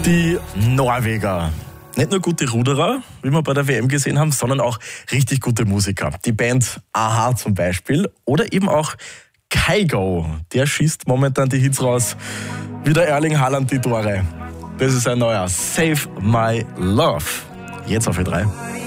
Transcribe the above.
Die Norweger. Nicht nur gute Ruderer, wie wir bei der WM gesehen haben, sondern auch richtig gute Musiker. Die Band a-ha zum Beispiel oder eben auch Kygo. Der schießt momentan die Hits raus, wie der Erling Haaland die Tore. Das ist ein neuer Save My Love. Jetzt auf E3.